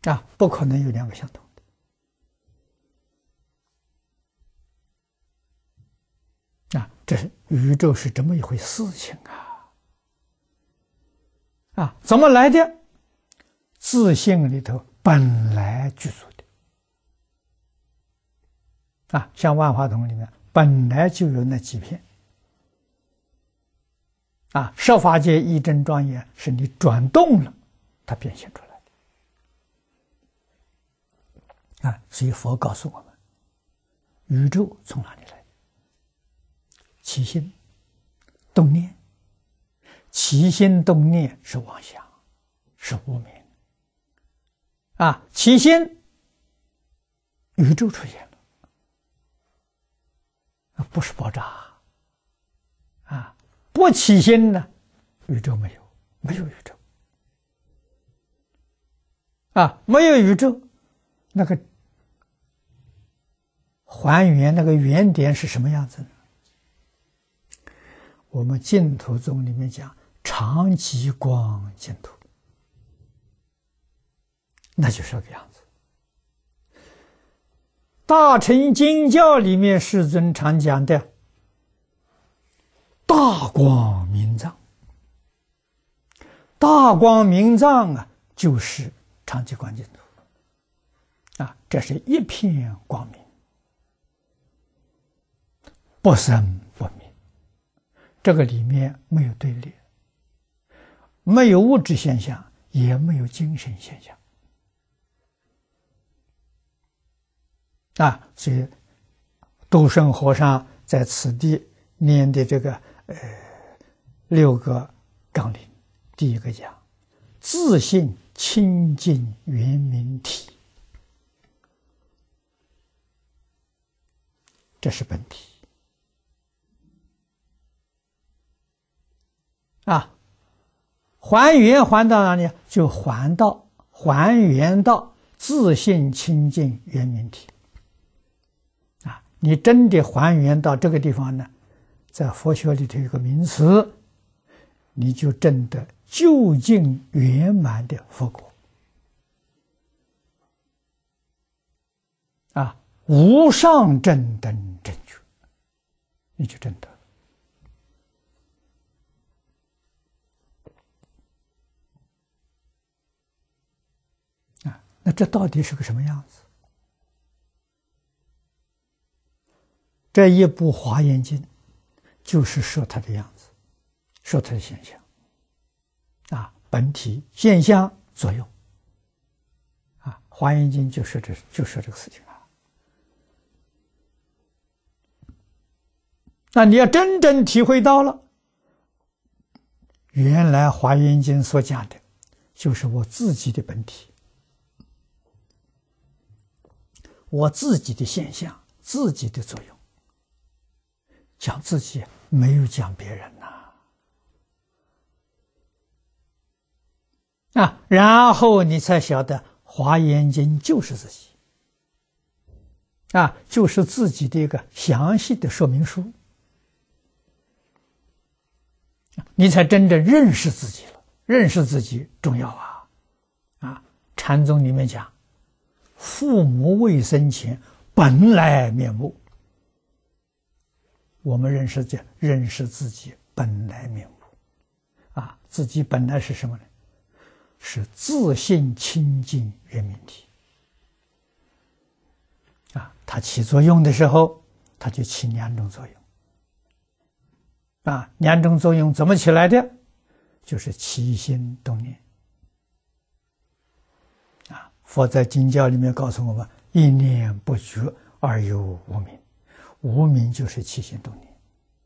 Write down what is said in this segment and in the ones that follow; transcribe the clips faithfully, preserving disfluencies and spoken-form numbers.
啊，不可能有两个相同的啊！这是宇宙是这么一回事情啊！啊，怎么来的？自性里头本来具足的啊，像万花筒里面本来就有那几片啊，十法界一真庄严是你转动了，它变现出来的啊。所以佛告诉我们，宇宙从哪里来？起心动念，起心动念是妄想，是无明啊。起心，宇宙出现了啊，不是爆炸啊。不起心呢，宇宙没有，没有宇宙啊，没有宇宙，那个还原那个原点是什么样子呢？我们净土宗里面讲常寂光净土，那就是这个样子。大乘经教里面世尊常讲的大光明藏，大光明藏啊，就是常寂光净土啊，这是一片光明，不生不灭。这个里面没有对立，没有物质现象，也没有精神现象啊。所以斗胜和尚在此地念的这个呃六个纲领，第一个讲自性清净圆明体，这是本体啊。还原还到哪里？就还到还原到自性清净圆明体啊。你真的还原到这个地方呢，在佛学里头有个名词，你就证得究竟圆满的佛果啊，无上正等正觉，你就证得了啊。那这到底是个什么样子？这一部《华严经》就是说它的样子，说它的现象啊，本体现象作用啊，《华严经》就说这就说这个事情啊。那你要真正体会到了，原来《华严经》所讲的就是我自己的本体，我自己的现象，自己的作用，讲自己，没有讲别人呐。啊，然后你才晓得《华严经》就是自己啊，就是自己的一个详细的说明书，你才真正认识自己了。认识自己重要啊！啊，禅宗里面讲，父母未生前本来面目。我们认识这认识自己本来面目啊，自己本来是什么呢？是自性清净圆明体啊。它起作用的时候，它就起两种作用啊。两种作用怎么起来的？就是起心动念啊。佛在经教里面告诉我们，一念不觉而有无明，无明就是起心动念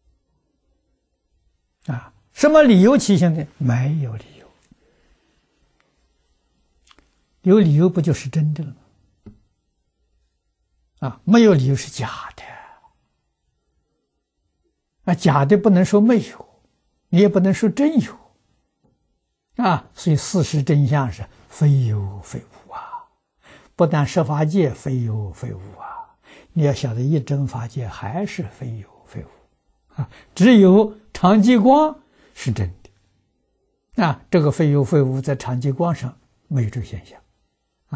啊。什么理由起心的？没有理由。有理由不就是真的了吗？啊，没有理由是假的啊。假的不能说没有，你也不能说真有啊。所以事实真相是非有非无啊。不但十法界非有非无啊，你要晓得一真法界还是非有非无啊。只有常寂光是真的啊。这个非有非无在常寂光上没有这个现象